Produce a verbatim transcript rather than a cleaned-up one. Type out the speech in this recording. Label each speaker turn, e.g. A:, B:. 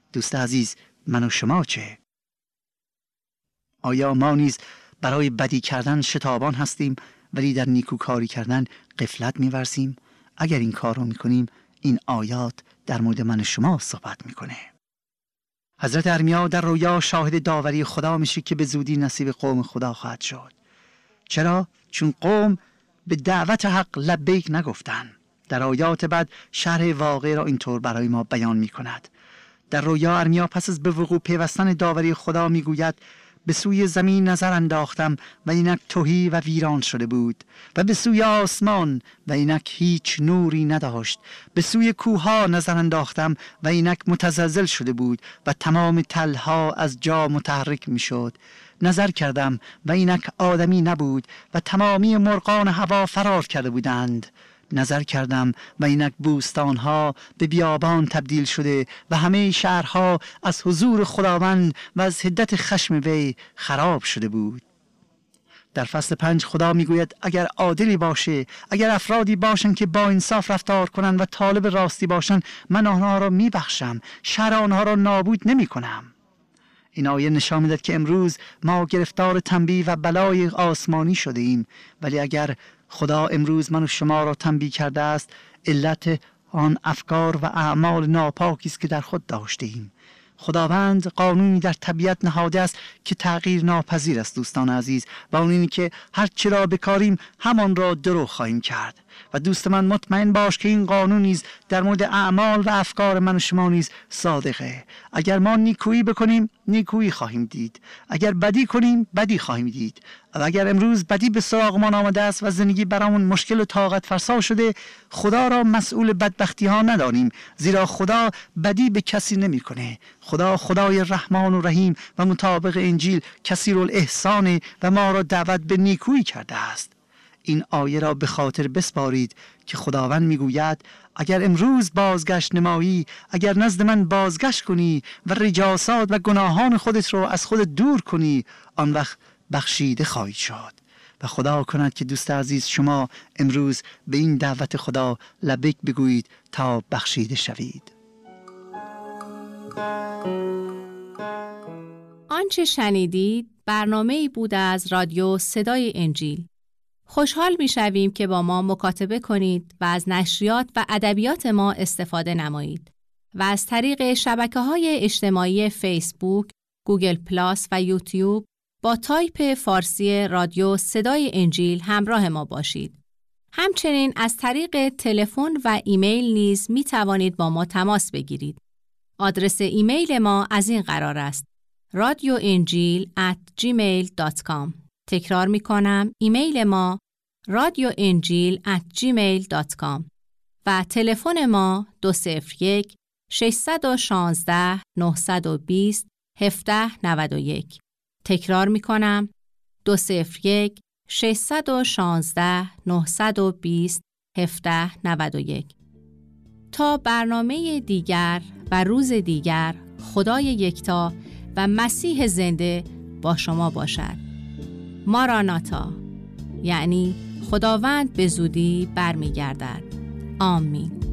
A: دوست عزیز، من و شما چه؟ آیا ما نیز برای بدی کردن شتابان هستیم ولی در نیکوکاری کردن غفلت می‌ورزیم؟ اگر این کار رو می‌کنیم، این آیات در مورد من و شما صحبت می‌کنه. حضرت ارمیا در رویا شاهد داوری خدا میشه که به زودی نصیب قوم خدا خواهد شد. چرا؟ چون قوم به دعوت حق لبیک نگفتن. در آیات بعد شرح واقع را اینطور برای ما بیان می‌کند. در رویا ارمیا پس از به وقوع پیوستن داوری خدا میگوید به سوی زمین نظر انداختم و اینک تهی و ویران شده بود و به سوی آسمان و اینک هیچ نوری نداشت. به سوی کوها نظر انداختم و اینک متزلزل شده بود و تمام تلها از جا متحرک می شد. نظر کردم و اینک آدمی نبود و تمامی مرغان هوا فرار کرده بودند. نظر کردم و اینک بوستانها به بیابان تبدیل شده و همه شهرها از حضور خداوند و از حدت خشم وی خراب شده بود. در فصل پنج خدا میگوید اگر عادلی باشه، اگر افرادی باشن که با انصاف رفتار کنن و طالب راستی باشن، من آنها را میبخشم، شر آنها را نابود نمی کنم. این آیه نشان میدهد که امروز ما گرفتار تنبیه و بلای آسمانی شده ایم، ولی اگر خدا امروز من و شما را تنبیه کرده است، علت آن افکار و اعمال ناپاکی است که در خود داشته ایم. خداوند قانونی در طبیعت نهاده است که تغییر ناپذیر است دوستان عزیز، و اون اینی که هر چی را بکاریم همان را درو خواهیم کرد. و دوست من مطمئن باش که این قانون نیز در مورد اعمال و افکار من و شما نیز صادقه. اگر ما نیکویی بکنیم نیکویی خواهیم دید، اگر بدی کنیم بدی خواهیم دید. و اگر امروز بدی به سراغمان آمده است و زندگی برامون مشکل و طاقت فرسا شده، خدا را مسئول بدبختی ها ندانیم، زیرا خدا بدی به کسی نمیکنه. خدا خدای رحمان و رحیم و مطابق انجیل کثیرالاحسان و ما را دعوت به نیکویی کرده است. این آیه را به خاطر بسپارید که خداوند میگوید اگر امروز بازگشت نمایی، اگر نزد من بازگشت کنی و رجاسات و گناهان خودت را از خود دور کنی، آن وقت بخشیده خواهید شد. و خدا کند که دوست عزیز شما امروز به این دعوت خدا لبیک بگویید تا بخشیده شوید.
B: آنچه شنیدید برنامه‌ای بود از رادیو صدای انجیل. خوشحال می‌شویم که با ما مکاتبه کنید و از نشریات و ادبیات ما استفاده نمایید و از طریق شبکه‌های اجتماعی فیسبوک، گوگل پلاس و یوتیوب با تایپ فارسی رادیو صدای انجیل همراه ما باشید. همچنین از طریق تلفن و ایمیل نیز می توانید با ما تماس بگیرید. آدرس ایمیل ما از این قرار است: رادیو انجیل ات جیمیل دات کام. تکرار می کنم، ایمیل ما رادیو انجیل ات جیمیل دات کام و تلفن ما دو صفر یک ششصد و شانزده نهصد و بیست هفده نود و یک. تکرار می کنم، دو صفر یک ششصد و شانزده نهصد و بیست هفده نود و یک. تا برنامه دیگر و روز دیگر، خدای یکتا و مسیح زنده با شما باشد. ماراناتا، یعنی خداوند به زودی برمیگردد. آمین.